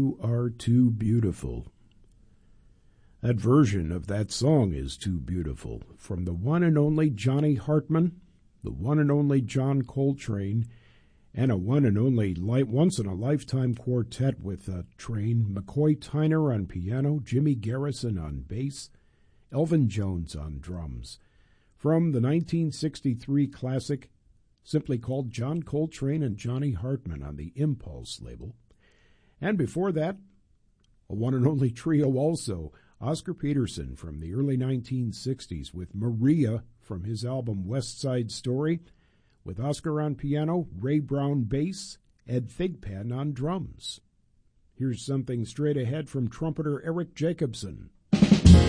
You Are Too Beautiful. That version of that song is too beautiful. From the one and only Johnny Hartman, the one and only John Coltrane, and a one and only once-in-a-lifetime quartet with Train, McCoy Tyner on piano, Jimmy Garrison on bass, Elvin Jones on drums. From the 1963 classic, simply called John Coltrane and Johnny Hartman on the Impulse label. And before that, a one and only trio also, Oscar Peterson from the early 1960s with Maria from his album West Side Story, with Oscar on piano, Ray Brown bass, Ed Thigpen on drums. Here's something straight ahead from trumpeter Eric Jacobson.